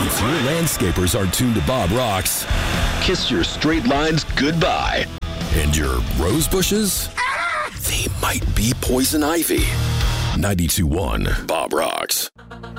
If your landscapers are tuned to Bob Rocks, kiss your straight lines goodbye. And your rose bushes? They might be poison ivy. 92.1 Bob Rocks.